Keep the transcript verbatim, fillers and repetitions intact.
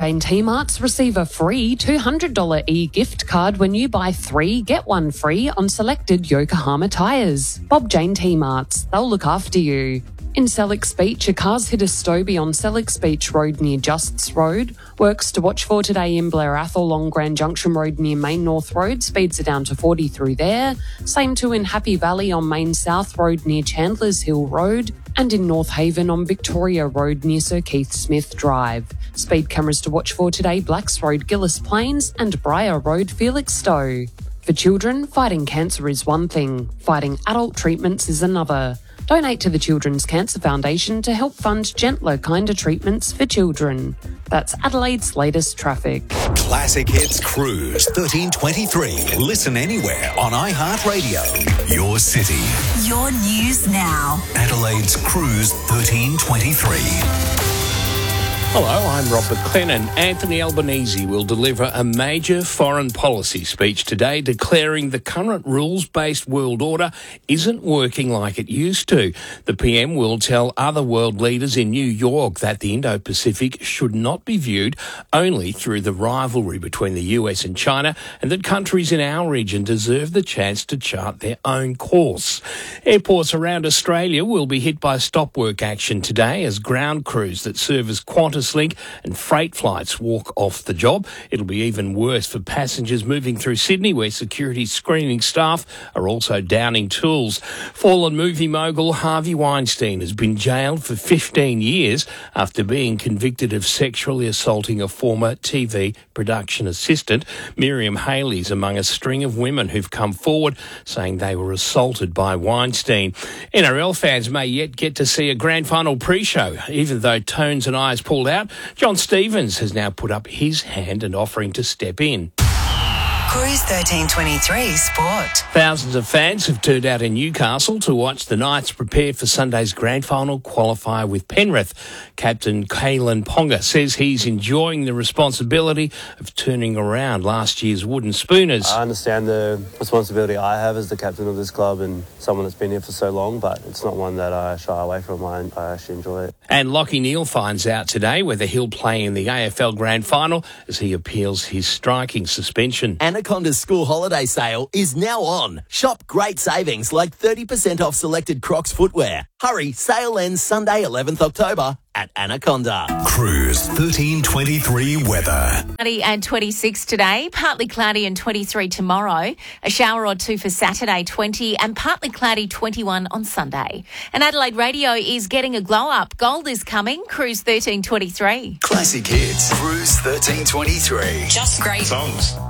Jane T-Marts receive a free two hundred dollars e-gift card when you buy three, get one free on selected Yokohama tyres. Bob Jane T-Marts, they'll look after you. In Sellex Beach, a car's hit a Stobie on Sellex Beach Road near Justs Road. Works to watch for today in Blair Athol along Grand Junction Road near Main North Road. Speeds are down to forty through there. Same too in Happy Valley on Main South Road near Chandlers Hill Road. And in North Haven on Victoria Road near Sir Keith Smith Drive. Speed cameras to watch for today, Blacks Road, Gillis Plains and Briar Road, Felixstowe. For children, fighting cancer is one thing. Fighting adult treatments is another. Donate to the Children's Cancer Foundation to help fund gentler, kinder treatments for children. That's Adelaide's latest traffic. Classic Hits Cruise thirteen twenty-three. Listen anywhere on iHeartRadio. Your city. Your news now. Adelaide's Cruise thirteen twenty-three. Hello, I'm Rob McLennan. Anthony Albanese will deliver a major foreign policy speech today declaring the current rules-based world order isn't working like it used to. The P M will tell other world leaders in New York that the Indo-Pacific should not be viewed only through the rivalry between the U S and China, and that countries in our region deserve the chance to chart their own course. Airports around Australia will be hit by stop work action today as ground crews that serve as Qantas Link and freight flights walk off the job. It'll be even worse for passengers moving through Sydney, where security screening staff are also downing tools. Fallen movie mogul Harvey Weinstein has been jailed for fifteen years after being convicted of sexually assaulting a former T V production assistant. Miriam Haley's among a string of women who've come forward saying they were assaulted by Weinstein. N R L fans may yet get to see a grand final pre-show, even though Tones and Eyes pulled out. John Stevens has now put up his hand and offering to step in. Cruise thirteen twenty-three Sport. Thousands of fans have turned out in Newcastle to watch the Knights prepare for Sunday's grand final qualifier with Penrith. Captain Kalen Ponga says he's enjoying the responsibility of turning around last year's wooden spooners. I understand the responsibility I have as the captain of this club and someone that's been here for so long, but it's not one that I shy away from. I, I actually enjoy it. And Lachie Neale finds out today whether he'll play in the A F L grand final as he appeals his striking suspension. Anaconda's school holiday sale is now on. Shop great savings like thirty percent off selected Crocs footwear. Hurry, sale ends Sunday eleventh October at Anaconda. Cruise thirteen twenty-three weather. Cloudy and twenty-six today, partly cloudy and twenty-three tomorrow. A shower or two for Saturday, twenty, and partly cloudy, twenty-one on Sunday. And Adelaide Radio is getting a glow up. Gold is coming. Cruise thirteen twenty-three. Classic Hits Cruise thirteen twenty-three. Just great songs.